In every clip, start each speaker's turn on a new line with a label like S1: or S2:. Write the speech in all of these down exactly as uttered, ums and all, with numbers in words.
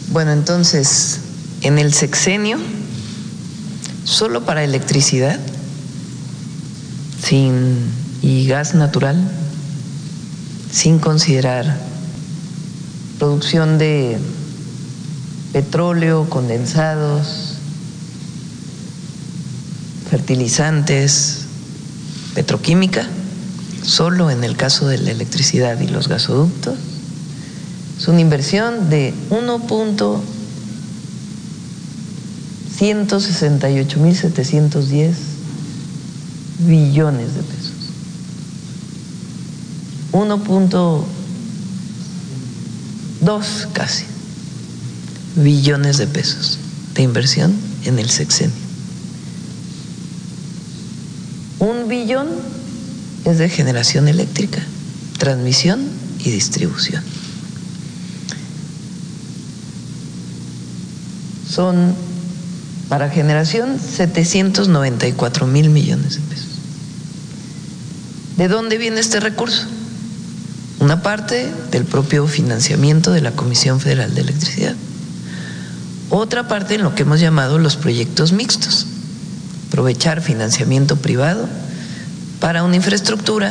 S1: Bueno, entonces, en el sexenio, solo para electricidad sin, y gas natural, sin considerar producción de petróleo, condensados, fertilizantes, petroquímica, solo en el caso de la electricidad y los gasoductos, es una inversión de uno punto ciento sesenta y ocho mil setecientos diez billones de pesos. uno punto dos casi billones de pesos de inversión en el sexenio. Un billón es de generación eléctrica, transmisión y distribución. Son para generación setecientos noventa y cuatro mil millones de pesos. ¿De dónde viene este recurso? Una parte del propio financiamiento de la Comisión Federal de Electricidad, otra parte en lo que hemos llamado los proyectos mixtos, aprovechar financiamiento privado para una infraestructura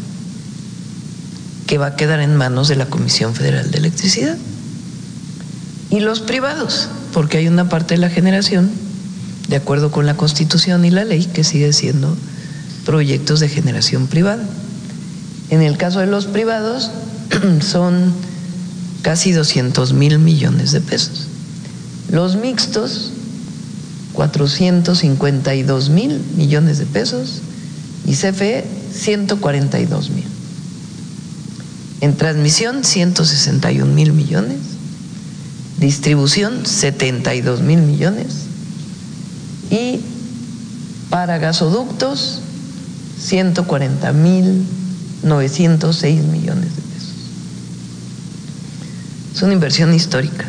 S1: que va a quedar en manos de la Comisión Federal de Electricidad, y los privados, porque hay una parte de la generación, de acuerdo con la Constitución y la ley, que sigue siendo proyectos de generación privada. En el caso de los privados son casi doscientos mil millones de pesos. Los mixtos, cuatrocientos cincuenta y dos mil millones de pesos, y C F E, ciento cuarenta y dos mil. En transmisión, ciento sesenta y un mil millones. Distribución, setenta y dos mil millones. Y para gasoductos, ciento cuarenta mil novecientos seis millones de pesos. Es una inversión histórica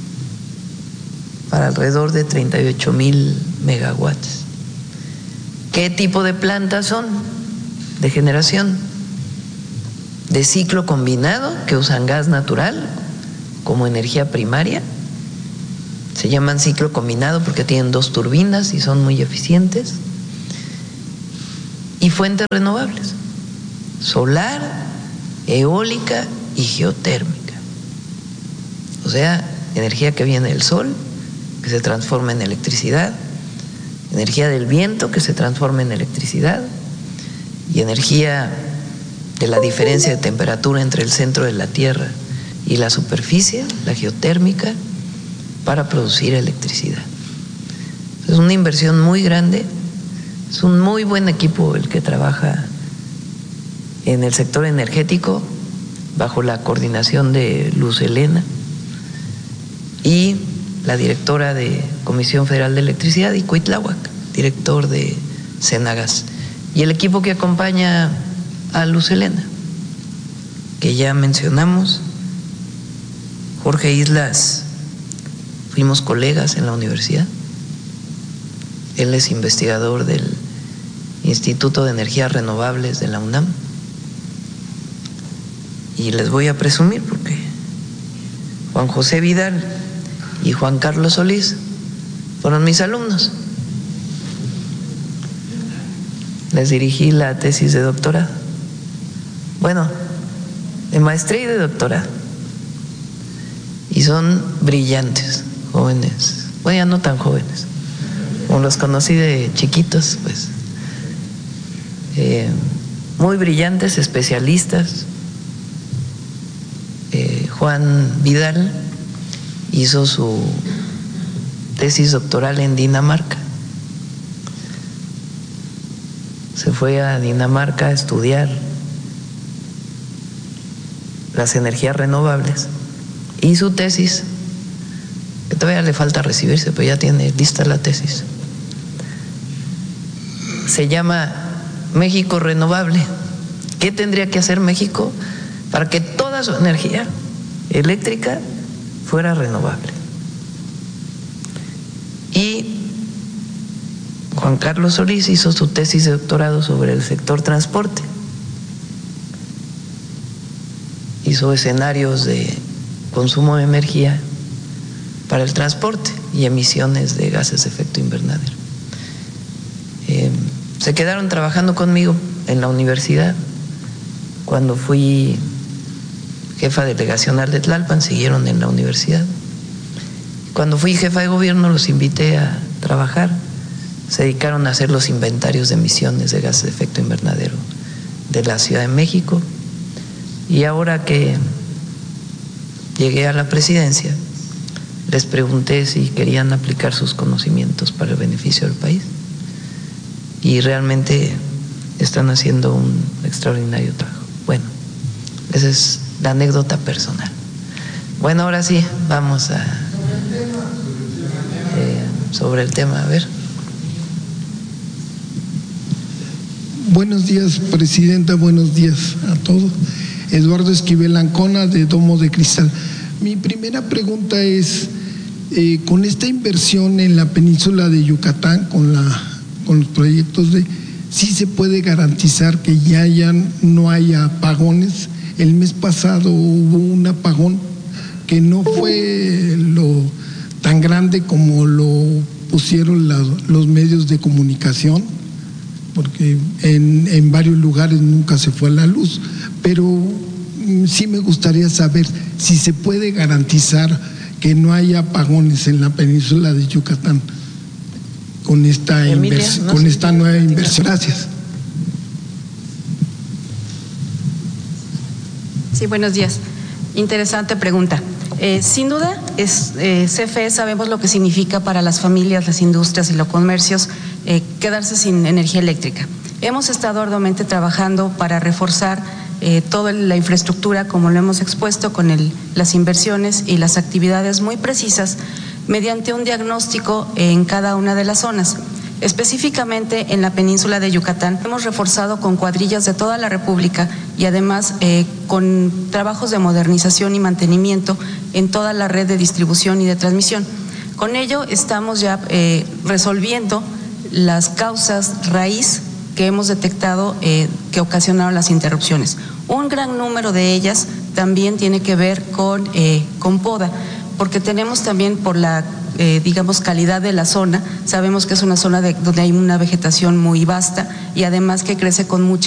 S1: para alrededor de treinta y ocho mil megawatts. ¿Qué tipo de plantas son? De generación, de ciclo combinado, que usan gas natural como energía primaria. Se llaman ciclo combinado porque tienen dos turbinas y son muy eficientes. Y fuentes renovables, solar, eólica y geotérmica. O sea, energía que viene del sol, que se transforma en electricidad, energía del viento que se transforma en electricidad, y energía de la diferencia de temperatura entre el centro de la Tierra y la superficie, la geotérmica, para producir electricidad. Es una inversión muy grande. Es un muy buen equipo el que trabaja en el sector energético bajo la coordinación de Luz Helena y la directora de Comisión Federal de Electricidad, y Cuitláhuac, director de Senagas, y el equipo que acompaña a Luz Helena, que ya mencionamos. Jorge Islas, fuimos colegas en la universidad. Él es investigador del Instituto de Energías Renovables de la UNAM. Y les voy a presumir porque Juan José Vidal y Juan Carlos Solís fueron mis alumnos. Les dirigí la tesis de doctorado. Bueno, de maestría y de doctorado. Y son brillantes, jóvenes. Bueno, ya no tan jóvenes. Como los conocí de chiquitos, pues eh, muy brillantes, especialistas. Eh, Juan Vidal hizo su tesis doctoral en Dinamarca. Se fue a Dinamarca a estudiar las energías renovables, y su tesis, que todavía le falta recibirse, pero ya tiene lista la tesis, se llama México Renovable. ¿Qué tendría que hacer México para que toda su energía eléctrica fuera renovable? Y Juan Carlos Solís hizo su tesis de doctorado sobre el sector transporte. Hizo escenarios de consumo de energía para el transporte y emisiones de gases de efecto invernadero. Eh, se quedaron trabajando conmigo en la universidad. Cuando fui jefa delegacional de Tlalpan, siguieron en la universidad. Cuando fui jefa de gobierno, los invité a trabajar. Se dedicaron a hacer los inventarios de emisiones de gases de efecto invernadero de la Ciudad de México. Y ahora que llegué a la presidencia, les pregunté si querían aplicar sus conocimientos para el beneficio del país. Y realmente están haciendo un extraordinario trabajo. Bueno, esa es la anécdota personal. Bueno, ahora sí, vamos a… Eh, sobre el tema, a ver.
S2: Buenos días, presidenta, buenos días a todos. Eduardo Esquivel Ancona, de Domo de Cristal. Mi primera pregunta es, eh, con esta inversión en la península de Yucatán, con, la, con los proyectos de… ¿sí se puede garantizar que ya hayan, no haya apagones? El mes pasado hubo un apagón que no fue lo tan grande como lo pusieron la, los medios de comunicación, porque en, en varios lugares nunca se fue la luz, pero sí me gustaría saber si se puede garantizar que no haya apagones en la península de Yucatán con esta,
S1: Emilia,
S2: invers
S1: no
S2: con
S1: sé
S2: esta nueva inversión. Gracias.
S3: Sí, buenos días. Interesante pregunta. Eh, sin duda, es, eh, C F E sabemos lo que significa para las familias, las industrias y los comercios eh, quedarse sin energía eléctrica. Hemos estado arduamente trabajando para reforzar eh, toda la infraestructura, como lo hemos expuesto, con el, las inversiones y las actividades muy precisas mediante un diagnóstico en cada una de las zonas. Específicamente en la península de Yucatán hemos reforzado con cuadrillas de toda la República y además eh, con trabajos de modernización y mantenimiento en toda la red de distribución y de transmisión. Con ello estamos ya eh, resolviendo las causas raíz que hemos detectado eh, que ocasionaron las interrupciones. Un gran número de ellas también tiene que ver con, eh, con poda, porque tenemos también por la Eh, digamos, calidad de la zona, sabemos que es una zona de, donde hay una vegetación muy vasta y además que crece con mucha